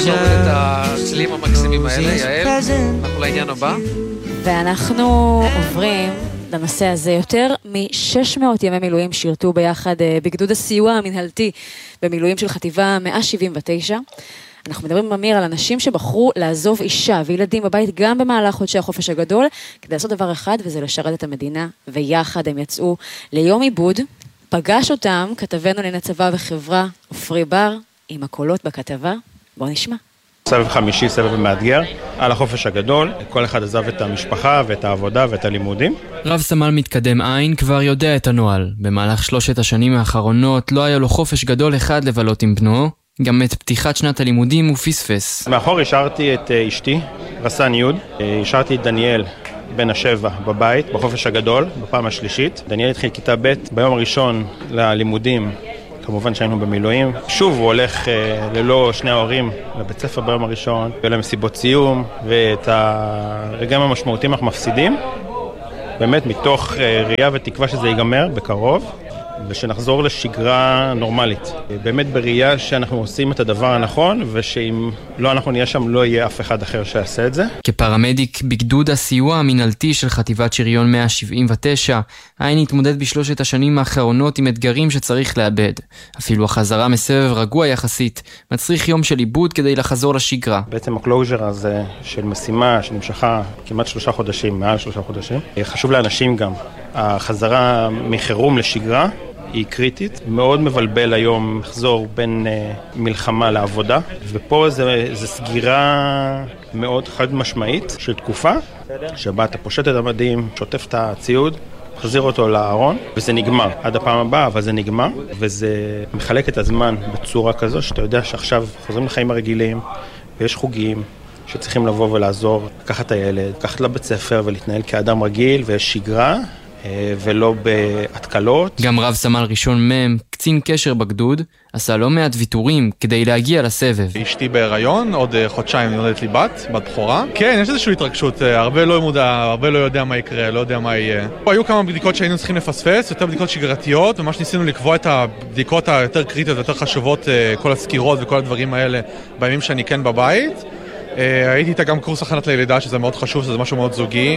את הצלילים המקסימים האלה, יעל, אנחנו לעניין הבא. ואנחנו עוברים לנושא הזה. יותר מ-600 ימי מילואים שירתו ביחד בגדוד הסיוע המנהלתי במילואים של חטיבה 179. אנחנו מדברים במיר על אנשים שבחרו לעזוב אישה וילדים בבית גם במהלך חודשי החופש הגדול, כדי לעשות דבר אחד, וזה לשרת את המדינה, ויחד הם יצאו ליום עיבוד. פגש אותם כתבנו לענייני צבא וחברה, עופרי בר, עם הקולות בכתבה. בואו נשמע. סבב חמישי, סבב מאתגר, על החופש הגדול, כל אחד עזב את המשפחה ואת העבודה ואת הלימודים. רב סמל מתקדם עין כבר יודע את הנוהל. במהלך 3 השנים האחרונות לא היה לו חופש גדול אחד לבלות עם בנו, גם את פתיחת שנת הלימודים הוא פספס. מאחור השארתי את אשתי, רסן יוד, השארתי את דניאל בן 7 בבית, בחופש הגדול, בפעם השלישית. דניאל התחיל כיתה ב' ביום הראשון ללימודים, כמובן שהיינו במילואים. שוב הוא הולך ללא שני ההורים לבית ספר ביום הראשון, ולמסיבות סיום, ואת הרגעים המשמעותיים אנחנו מפסידים. באמת מתוך ראייה ותקווה שזה ייגמר בקרוב, ושנחזור לשגרה נורמלית. באמת בראייה שאנחנו עושים את הדבר הנכון, ושאם לא אנחנו נהיה שם, לא יהיה אף אחד אחר שיעשה את זה. כפרמדיק בגדוד הסיוע המנהלתי של חטיבת שריון 179, עין התמודד ב3 השנים האחרונות עם אתגרים שצריך לאבד. אפילו החזרה מסבב רגוע יחסית מצריך יום של עיבוד כדי לחזור לשגרה. בעצם הקלוז'ר הזה של משימה שנמשכה כמעט 3 חודשים, מעל 3 חודשים. חשוב לאנשים גם. החזרה מחירום לשגרה היא קריטית, מאוד מבלבל היום מחזור בין מלחמה לעבודה, ופה זה סגירה מאוד חד משמעית של תקופה, שבה אתה פושט את המדים, שוטף את הציוד, מחזיר אותו לארון, וזה נגמר עד הפעם הבאה, אבל זה נגמר, וזה מחלק את הזמן בצורה כזו, שאתה יודע שעכשיו חוזרים לחיים הרגילים, ויש חוגים שצריכים לבוא ולעזור, לקחת את הילד, לקחת לבית ספר ולהתנהל כאדם רגיל, ויש שגרה, ולא בהתקלות. גם רב סמל ראשון מם, קצין קשר בגדוד, עשה לא מעט ויתורים כדי להגיע לסבב. אשתי בהיריון, עוד חודשיים נולדת לי בת בחורה. כן, יש איזושהי התרגשות, הרבה לא מודע, הרבה לא יודע מה יקרה, לא יודע מה יהיה. היו כמה בדיקות שהיינו צריכים לפספס, יותר בדיקות שגרתיות, ממש ניסינו לקבוע את הבדיקות היותר קריטיות, יותר חשובות, כל הסקירות וכל הדברים האלה בימים שאני כן בבית. הייתי איתה גם קורס הכנת ללידה, שזה מאוד חשוב, שזה משהו מאוד זוגי,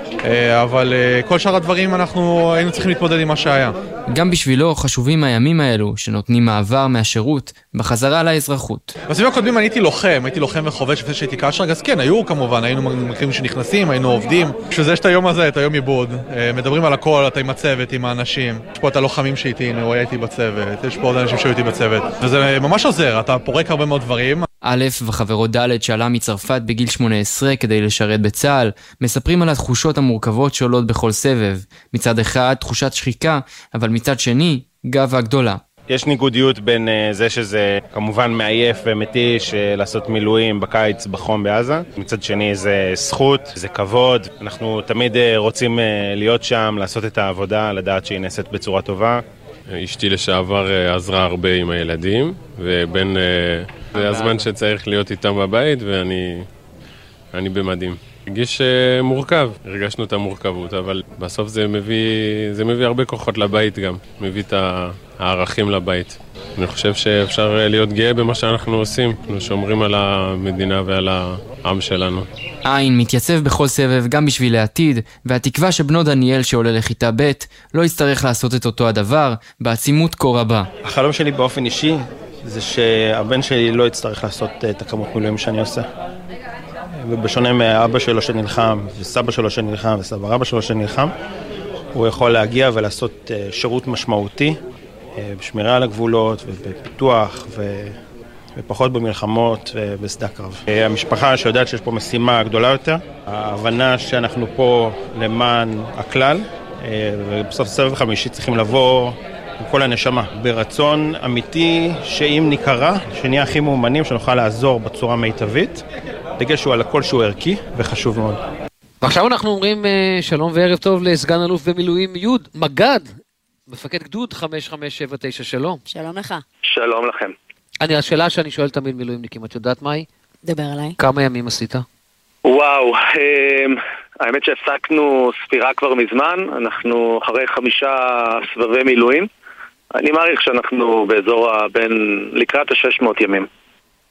אבל כל שאר הדברים אנחנו היינו צריכים להתמודד עם מה שהיה. גם בשבילו חשובים הימים האלו שנותנים מעבר מהשירות בחזרה לאזרחות. בסביבים הקודמים הייתי לוחם וחובש לפני שהייתי קשר, אז כן, היו כמובן, היינו מקרים שנכנסים, היינו עובדים. שזה יש את היום הזה, את היום עיבוד, מדברים על הכל, אתה עם הצוות, עם האנשים. יש פה את הלוחמים שאיתי, הוא היה איתי בצוות, יש פה עוד אנשים שהיו איתי בצוות. וזה ממש עוזר, אתה פורק הרבה מאוד דברים. א' וחברו ד' שעלה מצרפת בגיל 18 כדי לשרת בצה"ל, מספרים על התחושות המורכבות שעולות בכל סבב. מצד אחד תחושת שחיקה, אבל מצד שני גאווה גדולה. יש ניגודיות בין זה שזה כמובן מעייף ומתיש לעשות מילואים בקיץ בחום בעזה. מצד שני זה זכות, זה כבוד. אנחנו תמיד רוצים להיות שם, לעשות את העבודה, לדעת שהיא נעשית בצורה טובה. אשתי לשעבר עזרה הרבה עם הילדים, ובין זה הזמן שצריך להיות איתם בבית, ואני במדים. הרגיש מורכב, הרגשנו את המורכבות, אבל בסוף זה מביא הרבה כוחות לבית גם, מביא את הערכים לבית. אני חושב שאפשר להיות גאה במה שאנחנו עושים, אנחנו שומרים על המדינה ועל העם שלנו. עין מתייצב בכל סבב גם בשביל העתיד, והתקווה שבנו דניאל שעולה לכיתה ב' לא יצטרך לעשות את אותו הדבר בעצימות כה רבה. החלום שלי באופן אישי זה שהבן שלי לא יצטרך לעשות את הכמות מילואים שאני עושה. ובשונה מאבא שלו שנלחם, וסבא שלו שנלחם, וסבא רבא שלו שנלחם, הוא יכול להגיע ולעשות שירות משמעותי, בשמירה על הגבולות ובפיתוח ופחות במלחמות ובשדה הקרב. המשפחה שיודעת שיש פה משימה גדולה יותר, ההבנה שאנחנו פה למען הכלל, ובסוף סבב חמישי צריכים לבוא עם כל הנשמה, ברצון אמיתי שאם נקרא, שנהיה הכי מאומנים, שנוכל לעזור בצורה מיטבית, דגש הוא על הכל שהוא ערכי וחשוב מאוד. ועכשיו אנחנו אומרים שלום וערב טוב לסגן אלוף במילואים יוד, מגד, מפקד גדוד 5579, שלום. שלום לך. שלום לכם. השאלה שאני שואל תמיד מילואימניקים, את יודעת מהי? דבר עליי. כמה ימים עשית? וואו, האמת שהפסקנו ספירה כבר מזמן, אנחנו אחרי 5 סבבי מילואים, אני מעריך שאנחנו באזור לקראת ה-600 ימים.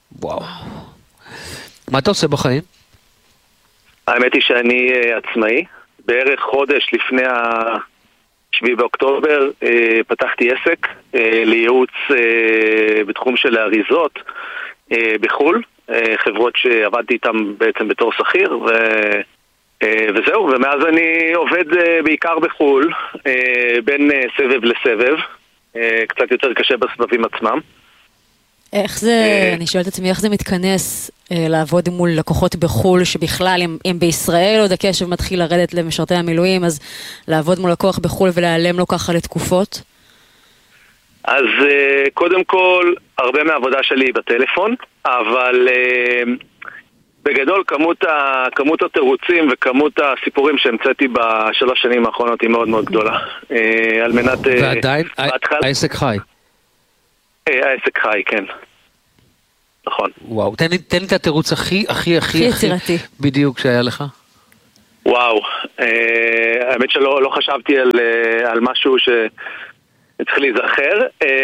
וואו. מה אתה עושה בחיים? האמת היא שאני עצמאי. בערך חודש לפני ה-7 באוקטובר פתחתי עסק לייעוץ בתחום של האריזות בחול, חברות שעבדתי איתן בעצם בתור שכיר, וזהו, ומאז אני עובד בעיקר בחול, בין סבב לסבב, קצת יותר קשה בסבבים עצמם. איך זה, אני שואלת את עצמי, איך זה מתכנס לעבוד מול לקוחות בחול, שבכלל אם בישראל עוד הקשב מתחיל לרדת למשרתי המילואים, אז לעבוד מול לקוח בחול ולהיעלם לו ככה לתקופות? אז קודם כל, הרבה מהעבודה שלי היא בטלפון, אבל בגדול כמות התירוצים וכמות הסיפורים שהמצאתי בשלוש שנים האחרונות היא מאוד מאוד גדולה. על מנת... ועדיין העסק חי. העסק חי, כן. נכון. וואו, תן לי את התירוץ הכי יצירתי. בדיוק שהיה לך. וואו, האמת שלא חשבתי על משהו שצריך להיזכר,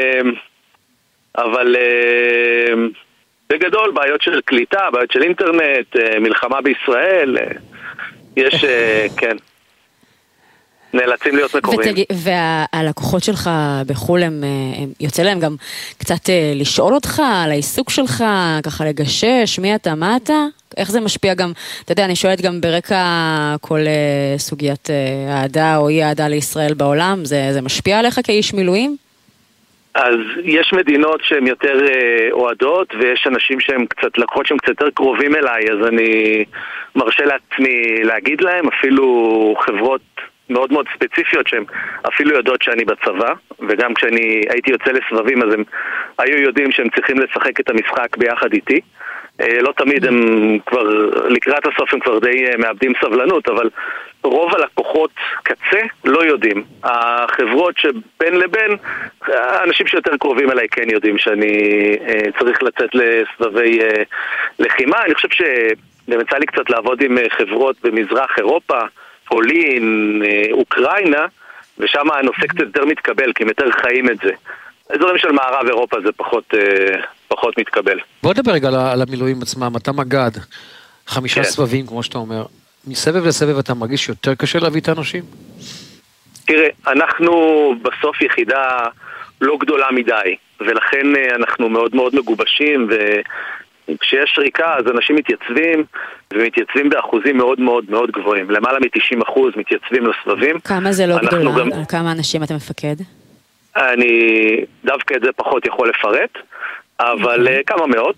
אבל בגדול בעיות של קליטה, בעיות של אינטרנט, מלחמה בישראל, יש, כן. נאלצים להיות מקוריים. והלקוחות שלך בחול, הם יוצא להם גם קצת לשאול אותך על העיסוק שלך, ככה לגשש, מי אתה, מה אתה? איך זה משפיע גם, אתה יודע, אני שואלת גם ברקע כל סוגיית העדה או אי העדה לישראל בעולם, זה משפיע עליך כאיש מילואים? אז יש מדינות שהן יותר אוהדות, ויש אנשים שהם קצת, לקוחות שהם קצת יותר קרובים אליי, אז אני מרשה לעצמי להגיד להם, אפילו חברות מאוד מאוד ספציפיות שהן אפילו יודעות שאני בצבא, וגם כשאני הייתי יוצא לסבבים אז הם היו יודעים שהם צריכים לשחק את המשחק ביחד איתי. לא תמיד הם כבר, לקראת הסוף הם כבר די מאבדים סבלנות, אבל רוב הלקוחות קצה לא יודעים. החברות שבין לבין, האנשים שיותר קרובים אליי כן יודעים שאני צריך לצאת לסבבי לחימה. אני חושב שגם יצא לי קצת לעבוד עם חברות במזרח אירופה, פולין, אוקראינה, ושם הנושא קצת יותר מתקבל, כי הם יותר חיים את זה. אזורים של מערב אירופה זה פחות מתקבל. בוא נדבר רגע על המילואים עצמם, אתה מגד, 5 סבבים כמו שאתה אומר, מסבב לסבב אתה מרגיש יותר קשה להביא את האנשים? תראה, אנחנו בסוף יחידה לא גדולה מדי, ולכן אנחנו מאוד מאוד מגובשים, וכשיש שריקה אז אנשים מתייצבים, ומתייצבים באחוזים מאוד מאוד מאוד גבוהים, למעלה מ-90% מתייצבים לסבבים. כמה זה לא גדולה? על כמה אנשים אתה מפקד? אני דווקא את זה פחות יכול לפרט, אבל כמה מאות,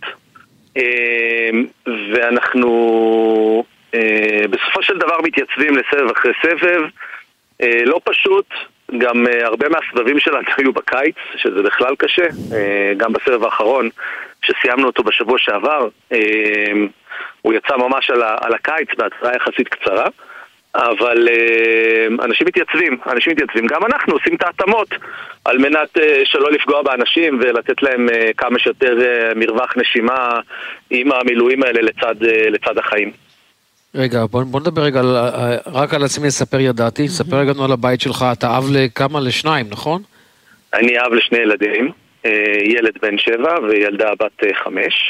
ואנחנו בסופו של דבר מתייצבים לסבב אחרי סבב, לא פשוט, גם הרבה מהסבבים שלנו היו בקיץ, שזה בכלל קשה, גם בסבב האחרון שסיימנו אותו בשבוע שעבר, הוא יצא ממש על הקיץ בהתראה יחסית קצרה, אבל אנשים מתייצבים, גם אנחנו עושים את ההתאמות על מנת שלא לפגוע באנשים ולתת להם כמה שיותר מרווח נשימה עם המילואים האלה לצד החיים. רגע, בוא נדבר רגע רק על עצמי, לספר ידעתי, ספר רגע על הבית שלך, אתה אב לכמה? לשניים, נכון? אני אב לשני ילדים, ילד בן 7 וילדה בת 5.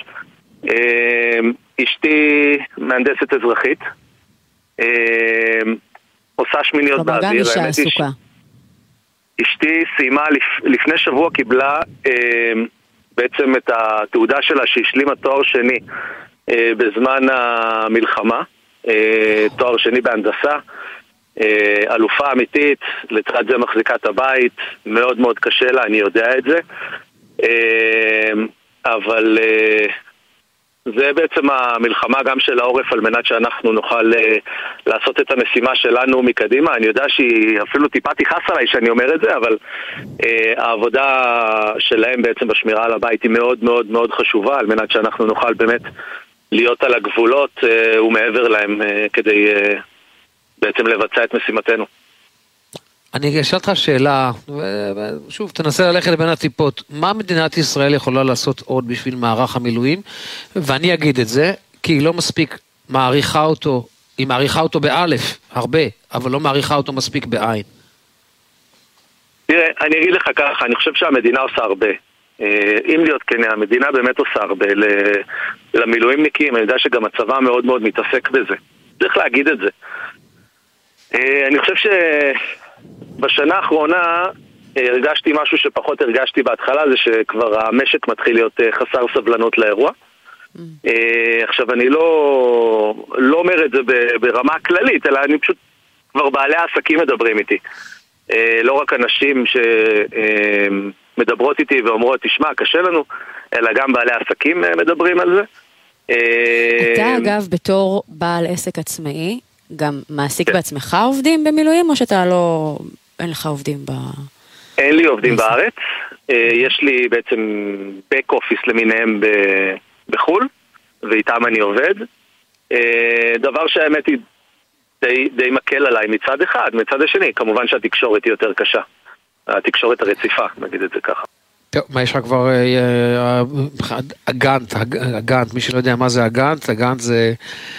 אשתי מהנדסת אזרחית, עושה שמיניות באוויר. גם אישה עסוקה. אשתי סיימה לפני שבוע, קיבלה בעצם את התעודה שלה שהשלימה תואר שני בזמן המלחמה, תואר שני בהנדסה, אלופה אמיתית, לצד זה מחזיקה את הבית, מאוד מאוד קשה לה, אני יודע את זה, אבל זה בעצם המלחמה גם של העורף על מנת שאנחנו נוכל לעשות את המשימה שלנו מקדימה. אני יודע שהיא אפילו טיפה תיחס עליי שאני אומר את זה, אבל העבודה שלהם בעצם בשמירה על הבית היא מאוד מאוד מאוד חשובה, על מנת שאנחנו נוכל באמת להיות על הגבולות ומעבר להם כדי בעצם לבצע את משימתנו. אני אשאל אותך שאלה, ושוב, תנסה ללכת בין הטיפות, מה מדינת ישראל יכולה לעשות עוד בשביל מערך המילואים? ואני אגיד את זה, כי היא לא מספיק מעריכה אותו, היא מעריכה אותו באלף, הרבה, אבל לא מעריכה אותו מספיק בעין. תראה, אני אגיד לך ככה, אני חושב שהמדינה עושה הרבה. אם להיות כן, המדינה באמת עושה הרבה למילואימניקים, אני יודע שגם הצבא מאוד מאוד מתעסק בזה. צריך להגיד את זה. אני חושב שבשנה האחרונה הרגשתי משהו שפחות הרגשתי בהתחלה, זה שכבר המשק מתחיל להיות חסר סבלנות לאירוע. עכשיו אני לא אומר את זה ברמה כללית, אלא אני פשוט, כבר בעלי העסקים מדברים איתי. לא רק אנשים שמדברות איתי ואומרות, תשמע, קשה לנו, אלא גם בעלי העסקים מדברים על זה. אתה אגב, בתור בעל עסק עצמאי, גם מעסיק בעצמך עובדים במילואים, או שאתה לא, אין לך עובדים אין לי עובדים בארץ. יש לי בעצם back office למיניהם בחול, ואיתם אני עובד. דבר שהאמת היא די מקל עליי מצד אחד, מצד השני, כמובן שהתקשורת היא יותר קשה. התקשורת הרציפה, נגיד את זה ככה. טוב, מה יש לך כבר אגנט, מי שלא יודע מה זה אגנט, אגנט זה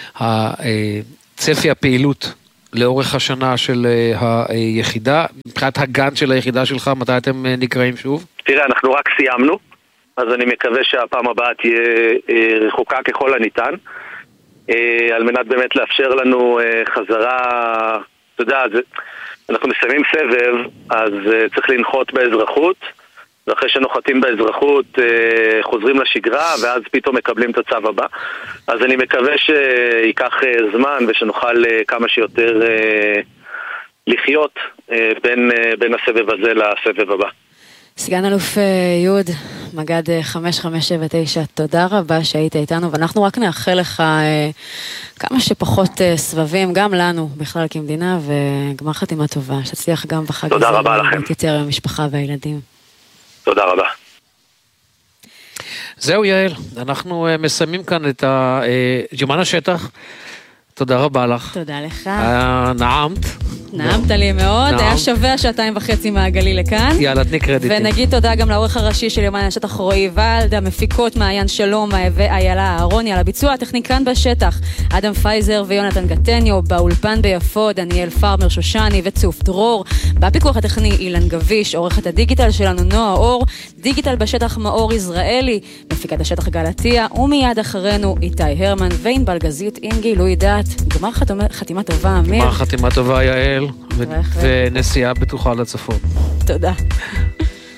צפי הפעילות לאורך השנה של היחידה. מבחינת הגאנט של היחידה שלך, מתי אתם נקראים שוב? תראה, אנחנו רק סיימנו, אז אני מקווה שהפעם הבאה תהיה רחוקה ככל הניתן, על מנת באמת לאפשר לנו חזרה, אתה יודע, אנחנו מסיימים סבב, אז צריך לנחות באזרחות, ואחרי שנוחתים באזרחות חוזרים לשגרה, ואז פתאום מקבלים את הצו הבא. אז אני מקווה שיקח זמן, ושנוכל כמה שיותר לחיות בין הסבב הזה לסבב הבא. סגן אלוף יוד, מגד 5579, תודה רבה שהיית איתנו, ואנחנו רק נאחל לך כמה שפחות סבבים, גם לנו בכלל כמדינה, וגמר חתימה טובה, שתצליח גם בחג הזה. תודה רבה לכם. להתייצר עם המשפחה והילדים. תודה רבה. זהו יעל, אנחנו מסיימים כאן את ג'מן השטח. תודה רבה לך. תודה לך. נעמת. נעמת לי מאוד, היה שווה 2.5 מהגלי לכאן. יאללה, תני קרדיטים. ונגיד תודה גם לעורך הראשי של יומן השטח רועי ולד, המפיקות מעיין שלום ואיילה אהרוני, על הביצוע הטכניקן בשטח, אדם פייזר ויונתן גטניו, באולפן ביפו, דניאל פרמר שושני וצוף דרור, בפיקוח הטכני אילן גביש, עורכת הדיגיטל שלנו נועה אור, דיגיטל בשטח מאור יזרעאלי, מפיקת השטח גלתיה, ומיד אחרינו איתי הרמן וענבל גזית עם גילוי דעת. גמר חתימה טובה, אמיר. גמר חתימה טובה יעל, ונסיעה בטוחה לצפון. תודה.